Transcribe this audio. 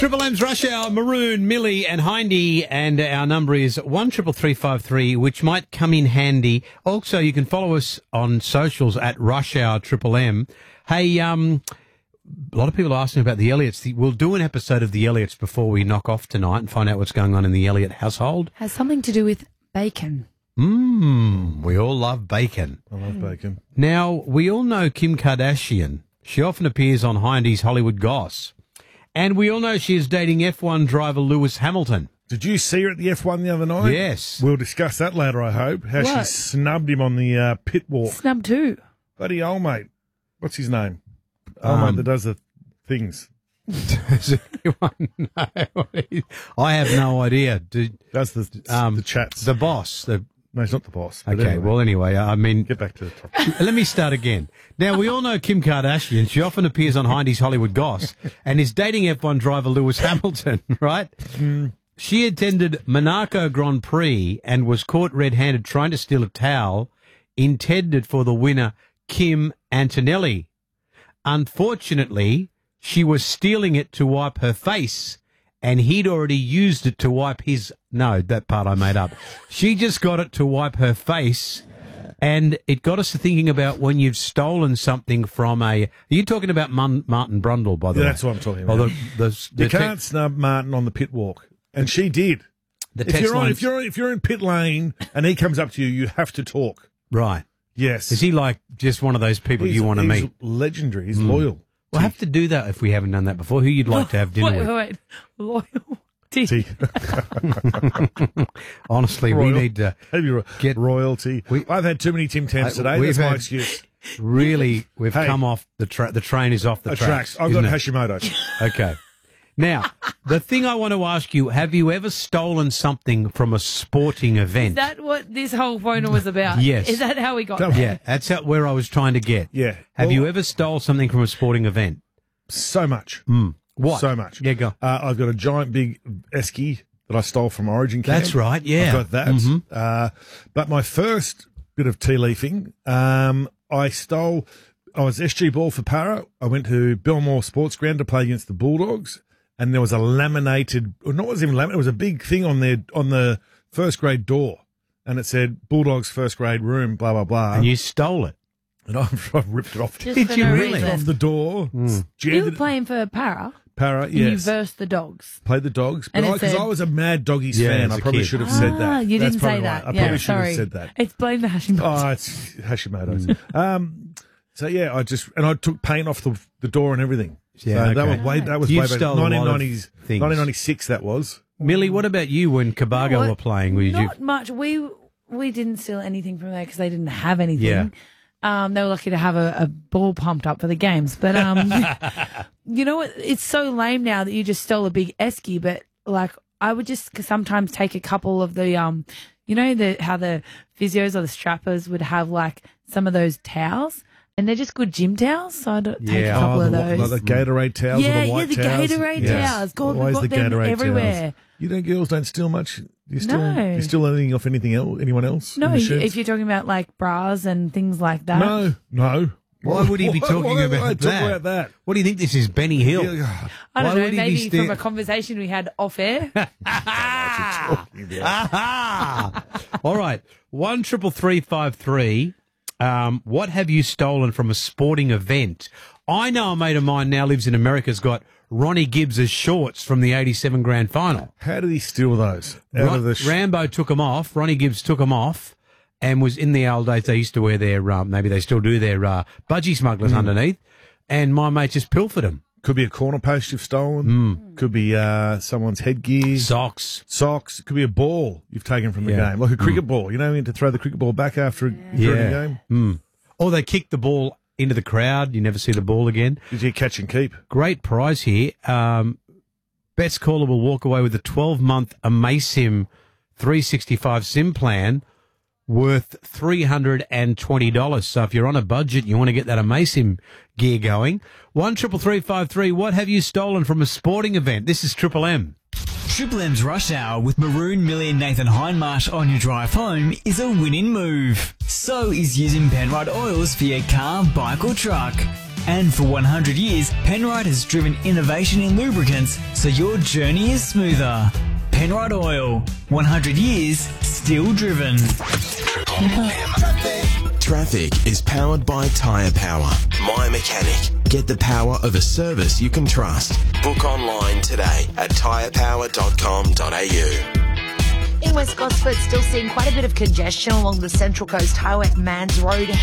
Triple M's Rush Hour, Maroon, Millie and Hindy, and our number is 133353, which might come in handy. Also, you can follow us on socials at Rush Hour Triple M. Hey, a lot of people are asking about the Elliots. We'll do an episode of the Elliots before we knock off tonight and find out what's going on in the Elliott household. Has something to do with bacon. We all love bacon. I love bacon. Now, we all know Kim Kardashian. She often appears on Hindy's Hollywood Goss. And we all know she is dating F1 driver Lewis Hamilton. Did you see her at the F1 the other night? Yes. We'll discuss that later, I hope. How What? she snubbed him on the pit walk. Snub too. Bloody old mate. What's his name? Old mate that does the things. No, I have no idea. Does the chats. The boss. No, he's not the boss. but Okay, anyway. well, anyway, I mean, Get back to the topic. let me start again. Now, we all know Kim Kardashian. She often appears on Hindy's Hollywood Goss and is dating F1 driver Lewis Hamilton, right? She attended Monaco Grand Prix and was caught red-handed trying to steal a towel intended for the winner, Kim Antonelli. Unfortunately, she was stealing it to wipe her face, and he'd already used it to wipe his... No, that part I made up. She just got it to wipe her face, and it got us to thinking about when you've stolen something from a... Are you talking about Martin Brundle, by the way? That's what I'm talking Oh, about. You can't snub Martin on the pit walk. And she did. If you're in pit lane and he comes up to you, you have to talk. Right. Yes. Is he like just one of those people you want to He's meet? legendary. He's loyal. We'll have to do that if we haven't done that before. Who you'd like to have dinner with? Wait. Loyalty. See, Honestly, we need to get royalty. I've had too many Tim Tams today. That's my excuse. Really, we've Hey. come off the train is off the tracks. I've got isn't it? Hashimoto's. Okay. Now, the thing I want to ask you, have you ever stolen something from a sporting event? Is that what this whole phone was about? Yes. Is that how we got Don't- there? Yeah, that's where I was trying to get. Yeah. Have Well, you ever stole something from a sporting event? So much. What? So much. Yeah, go. I've got a giant big esky that I stole from Origin Camp. That's right, yeah. I've got that. But my first bit of tea leafing, I was SG ball for para. I went to Belmore Sports Ground to play against the Bulldogs, and there was a laminated, or not was even laminated, it was a big thing on the first grade door, and it said Bulldogs first grade room, blah, blah, blah. And you stole it. And I've ripped it off. Just Did for you no really? reason. Off the door. You were playing for Para, Para, and you yes. versed the dogs. Played the dogs. And it Because said- I was a mad doggies Yeah, fan. as I a probably kid. should have said that. You That's didn't say probably that. right. I Yeah, probably should sorry. have said that. Explain the Hashimoto's. Oh, it's Hashimoto's. So yeah, I took paint off the door and everything. Yeah, so that okay. was You've way back. stolen a lot of 1990s, things. 1996. That was. Millie, what about you when Cabago What? were playing? Not much. We didn't steal anything from there because they didn't have anything. Yeah. They were lucky to have a ball pumped up for the games. But you know what? It's so lame now that you just stole a big esky. But like, I would just sometimes take a couple of the you know how the physios or the strappers would have like some of those towels. And they're just good gym towels, so I'd take a couple of those. Like the Gatorade towels or the white the towels. Gatorade towels. God, we've Always got the them Gatorade everywhere. Towels. Girls don't steal much. You No. steal anything off anyone else? No, in the sheds? if you're talking about like bras and things like that. No. Why would he be talking why would I about talk that? about that? What do you think this is, Benny Hill? Yeah, I don't Why know, would he be maybe from steal- a conversation we had off air. Aha! All right, 133353. What have you stolen from a sporting event? I know a mate of mine now lives in America, has got Ronnie Gibbs' shorts from the 87 grand final. How did he steal those? Out of the Rambo took them off. Ronnie Gibbs took them off and was in the old days. They used to wear their, maybe they still do their budgie smugglers underneath. And my mate just pilfered them. Could be a corner post you've stolen. Could be someone's headgear. Socks. It could be a ball you've taken from the game, like a cricket ball. You know, you need to throw the cricket ball back after during the game. Or they kick the ball into the crowd. You never see the ball again. Did you catch and keep? Great prize here. Best caller will walk away with a 12-month Amasim 365 SIM plan worth $320. So if you're on a budget, you want to get that Amasim gear going. 133353. What have you stolen from a sporting event? This is Triple M. Triple M's Rush Hour with Maroon, Millie and Nathan Hindmarsh on your drive home is a winning move. So is using Penrite oils for your car, bike or truck. And for 100 years, Penrite has driven innovation in lubricants so your journey is smoother. Penrite Oil, 100 years, still driven. Traffic is powered by Tyre Power. My Mechanic. Get the power of a service you can trust. Book online today at tyrepower.com.au. In West Gosford, still seeing quite a bit of congestion along the Central Coast Highway at Mans Road.